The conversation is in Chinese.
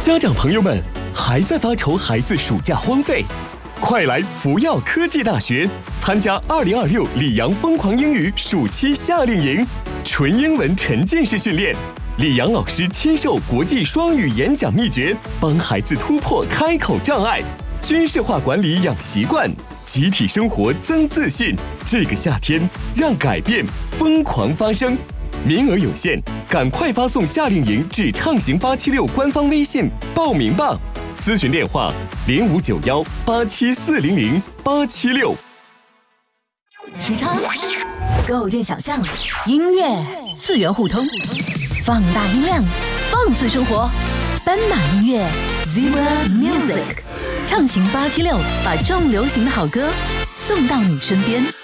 家长朋友们，还在发愁孩子暑假荒废？快来福耀科技大学参加2026里昂疯狂英语暑期夏令营，纯英文沉浸式训练，李阳老师亲授国际双语演讲秘诀，帮孩子突破开口障碍，军事化管理养习惯，集体生活增自信。这个夏天，让改变疯狂发生。名额有限，赶快发送夏令营至畅行876官方微信报名吧。咨询电话059187400876。 时差，构建想象，音乐次元互通，放大音量，放肆生活。斑马音乐 Zebra Music， 畅行876，把重流行的好歌送到你身边。